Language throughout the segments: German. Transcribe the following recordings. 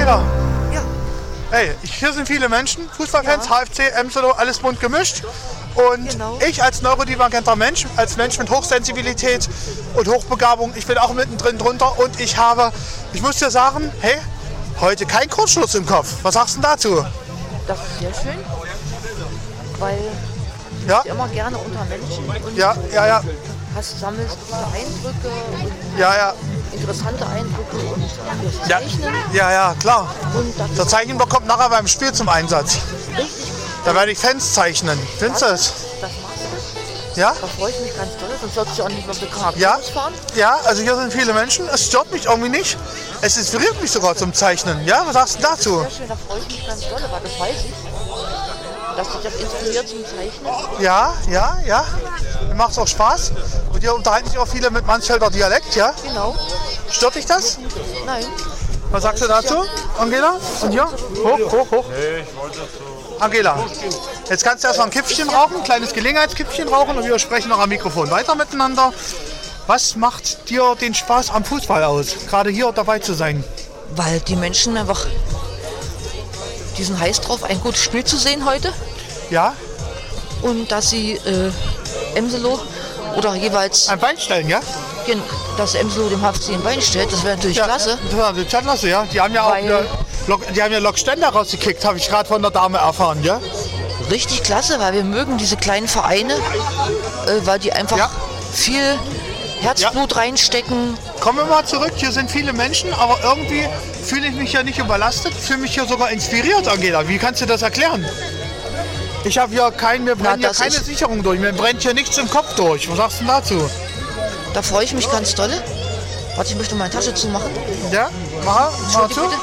Angela. Ja. Hey, hier sind viele Menschen, Fußballfans, ja. HFC, Emselo, alles bunt gemischt. Und genau. Ich als neurodivergenter Mensch, als Mensch mit Hochsensibilität und Hochbegabung, ich bin auch mittendrin drunter und ich muss dir sagen, hey, heute kein Kurzschluss im Kopf. Was sagst du denn dazu? Das ist sehr schön, weil ja. ich immer gerne unter Menschen und ja. sammelst gute Eindrücke und ja. interessante Eindrücke und das ja. Zeichnen. Ja, klar. Und das Zeichnen kommt nachher beim Spiel zum Einsatz. Richtig. Da werde ich Fans zeichnen. Findest du das? Das machst du. Ja? Da freue ich mich ganz doll, sonst sollst du auch nicht mehr bekannt fahren. Ja, also hier sind viele Menschen. Es stört mich irgendwie nicht. Es inspiriert mich sogar zum Zeichnen. Ja, was sagst du dazu? Sehr schön, da freue ich mich ganz doll, aber das weiß ich. Dass dich das inspiriert zum Zeichnen. Ja. Mir macht es auch Spaß. Und hier unterhalten sich auch viele mit Mansfelder Dialekt, ja? Genau. Stört dich das? Nein. Was sagst du dazu, Angela? Und hier? Hoch. Nee, ich wollte das so. Angela, jetzt kannst du erstmal ein Kippchen rauchen, ein kleines Gelegenheitskippchen rauchen und wir sprechen noch am Mikrofon weiter miteinander. Was macht dir den Spaß am Fußball aus, gerade hier dabei zu sein? Weil die Menschen einfach, die sind heiß drauf, ein gutes Spiel zu sehen heute. Ja. Und dass sie Emselo oder jeweils... Ein Bein stellen, ja? Dass Emselo dem HFC ein Bein stellt, das wäre natürlich klasse. Das wäre natürlich klasse, ja. Die haben ja auch Lok Stender rausgekickt, habe ich gerade von der Dame erfahren, ja? Richtig klasse, weil wir mögen diese kleinen Vereine, weil die einfach viel Herzblut reinstecken. Kommen wir mal zurück, hier sind viele Menschen, aber irgendwie fühle ich mich ja nicht überlastet, fühle mich hier sogar inspiriert, Angela. Wie kannst du das erklären? Ich habe hier mir brennt hier keine Sicherung durch, mir brennt hier nichts im Kopf durch. Was sagst du dazu? Da freue ich mich ganz doll. Warte, ich möchte meine Tasche zumachen. Ja, mach zu. Bitte.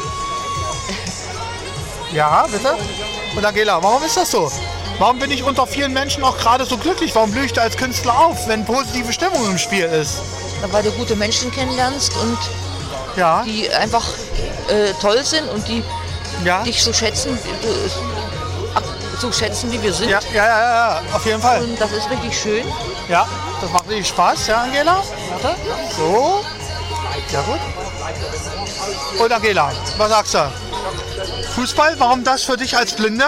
Ja, bitte. Und Angela, warum ist das so? Warum bin ich unter vielen Menschen auch gerade so glücklich? Warum blühe ich da als Künstler auf, wenn positive Stimmung im Spiel ist? Weil du gute Menschen kennenlernst und die einfach toll sind und die dich so schätzen, wie wir sind. Ja, auf jeden Fall. Und das ist richtig schön. Ja, das macht richtig Spaß, ja, Angela? Warte. So. Ja, gut. Und Angela, was sagst du? Fußball, warum das für dich als Blinde?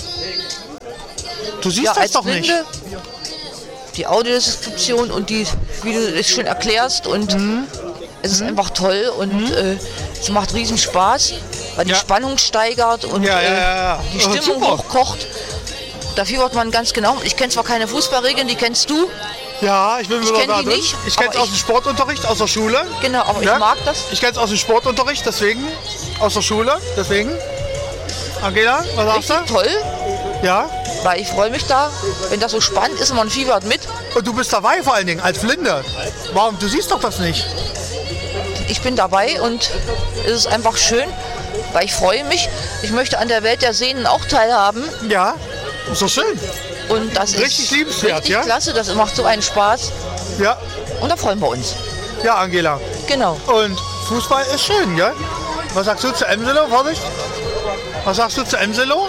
Du siehst das doch Blinde, nicht. Die Audiodeskription und wie du es schön erklärst und es ist einfach toll und es macht riesen Spaß, weil die Spannung steigert und die Stimmung hochkocht. Da fiebert man ganz genau. Ich kenne zwar keine Fußballregeln, die kennst du. Ja, ich kenne die nicht. Ich kenne es aus dem Sportunterricht, aus der Schule. Genau, aber ich mag das. Ich kenne es aus dem Sportunterricht, deswegen. Aus der Schule, deswegen. Angela, was sagst du? Richtig toll. Ja. Weil ich freue mich da, wenn das so spannend ist und man fiebert mit. Und du bist dabei vor allen Dingen, als Blinde. Warum? Du siehst doch das nicht. Ich bin dabei und es ist einfach schön, weil ich freue mich. Ich möchte an der Welt der Sehenden auch teilhaben. Ja, ist doch schön. Und das richtig ist liebenswert, richtig klasse, das macht so einen Spaß. Ja. Und da freuen wir uns. Ja, Angela. Genau. Und Fußball ist schön, ja? Was sagst du zu Emselo, Vorsicht? Was sagst du zu Emselo?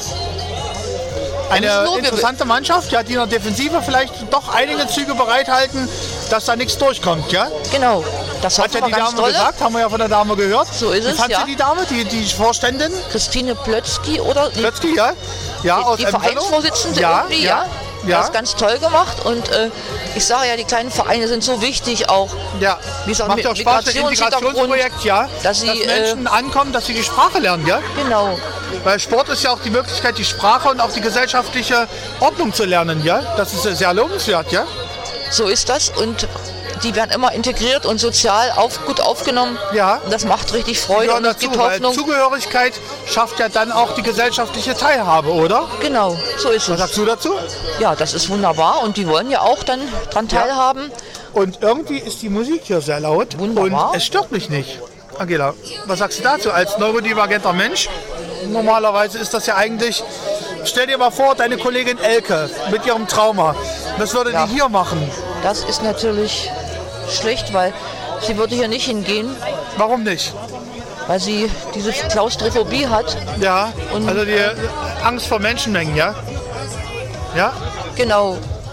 Eine interessante Mannschaft, die in der Defensive vielleicht doch einige Züge bereithalten, dass da nichts durchkommt, ja? Genau. Das hat ja die Dame gesagt, haben wir ja von der Dame gehört. So ist es, fandst du die Dame, die Vorständin? Christine Plötzky oder? Plötzky, ja. Ja, aus die Vereinsvorsitzende irgendwie, ja. Das ist ganz toll gemacht und ich sage ja, die kleinen Vereine sind so wichtig auch. Ja, macht auch Spaß, das Integrationsprojekt, dass Menschen ankommen, dass sie die Sprache lernen, ja? Genau. Weil Sport ist ja auch die Möglichkeit, die Sprache und auch die gesellschaftliche Ordnung zu lernen, ja? Das ist sehr lobenswert, ja? So ist das und die werden immer integriert und sozial gut aufgenommen. Ja. Und das macht richtig Freude und das gibt Hoffnung. Zugehörigkeit schafft ja dann auch die gesellschaftliche Teilhabe, oder? Genau, so ist es. Was sagst du dazu? Ja, das ist wunderbar und die wollen ja auch dann dran teilhaben. Und irgendwie ist die Musik hier sehr laut. Wunderbar. Und es stört mich nicht. Angela, was sagst du dazu als neurodivergenter Mensch? Normalerweise ist das ja eigentlich, stell dir mal vor, deine Kollegin Elke mit ihrem Trauma. Was würde die hier machen? Das ist natürlich schlecht, weil sie würde hier nicht hingehen. Warum nicht? Weil sie diese Klaustrophobie hat. Ja, und also die Angst vor Menschenmengen, ja? Ja? Genau.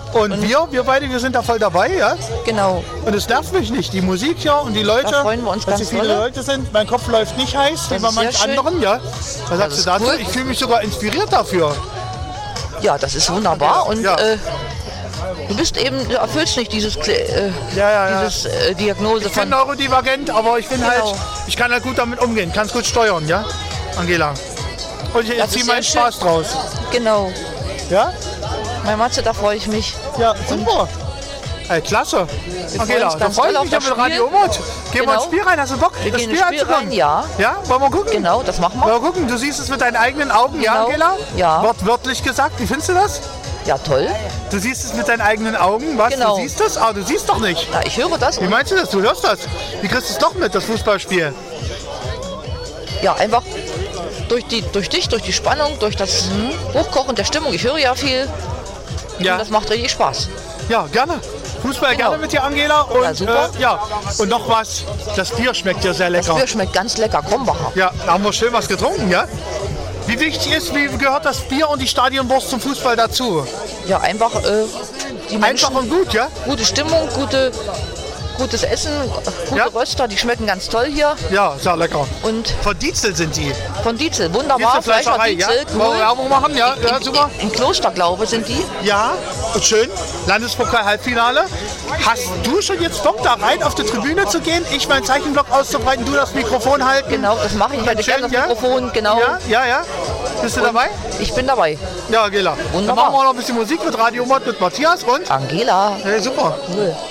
Und wir beide, wir sind da voll dabei, ja? Genau. Und es nervt mich nicht. Die Musik hier und die Leute, da freuen wir uns dass viele Leute sind. Mein Kopf läuft nicht heiß, wie bei manchen anderen, ja? Was sagst du dazu? Cool. Ich fühle mich sogar inspiriert dafür. Ja, das ist wunderbar. Und du bist eben, du erfüllst nicht dieses Diagnose ich bin neurodivergent, aber ich bin halt, ich kann halt gut damit umgehen, kann es gut steuern, ja, Angela? Und ich ziehe meinen Spaß draus. Genau. Ja? Mein Matze, da freue ich mich. Ja, super. Hey, klasse. Angela, da freue ich mich ja mit Radio Umut. Gehen wir ins Spiel rein, hast du Bock? Wir gehen ins Spiel rein, ja. Ja, wollen wir gucken? Genau, das machen wir. Wollen wir gucken, du siehst es mit deinen eigenen Augen, ja, Angela? Ja. Wortwörtlich gesagt, wie findest du das? Ja, toll. Du siehst es mit deinen eigenen Augen, was? Genau. Du siehst das? Ah, du siehst doch nicht. Ja, ich höre das. Wie meinst du das? Du hörst das? Wie kriegst du es doch mit, das Fußballspiel? Ja, einfach durch die Spannung, durch das Hochkochen der Stimmung. Ich höre ja viel. Ja. Und das macht richtig Spaß. Ja, gerne. Fußball gerne mit dir, Angela. Und, ja, super. Und noch was, das Bier schmeckt ja sehr lecker. Das Bier schmeckt ganz lecker, Krombacher. Ja, da haben wir schön was getrunken, ja? Wie wichtig ist, wie gehört das Bier und die Stadionwurst zum Fußball dazu? Ja, einfach die Menschen, einfach und gut, ja? Gute Stimmung, gutes Essen, gute Röster, die schmecken ganz toll hier. Ja, sehr lecker. Und von Dietzel sind die. Von Dietzel, wunderbar. Fleischerei, Dietzel, cool. Wollen wir Werbung machen? Ja, super. Im Kloster, glaube ich, sind die. Ja, und schön. Landespokal-Halbfinale. Hast du schon jetzt Bock, da rein auf die Tribüne zu gehen? Ich meinen Zeichenblock auszubreiten, du das Mikrofon halten? Genau, das mache ich. Ich halte gerne das Mikrofon, genau. Ja. Bist du dabei? Ich bin dabei. Ja, Angela. Wunderbar. Dann machen wir noch ein bisschen Musik mit Radio Mod mit Matthias und Angela. Hey, super. Cool.